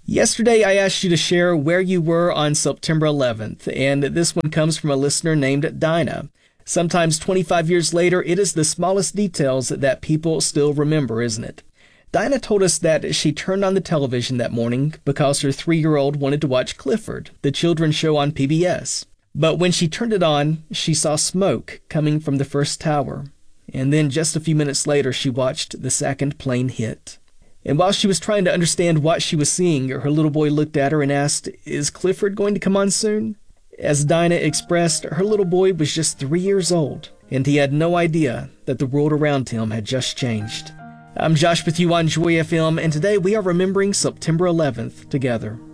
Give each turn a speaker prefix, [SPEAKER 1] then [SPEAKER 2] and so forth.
[SPEAKER 1] Yesterday, I asked you to share where you were on September 11th, and this one comes from a listener named Dinah. Sometimes 25 years later, it is the smallest details that people still remember, isn't it? Dinah told us that she turned on the television that morning because her 3-year-old wanted to watch Clifford, the children's show on PBS. But when she turned it on, she saw smoke coming from the first tower. And then just a few minutes later, she watched the second plane hit. And while she was trying to understand what she was seeing, her little boy looked at her and asked, "Is Clifford going to come on soon?" As Dinah expressed, her little boy was just 3 years old, and he had no idea that the world around him had just changed. I'm Josh with you on Joy FM, and today we are remembering September 11th together.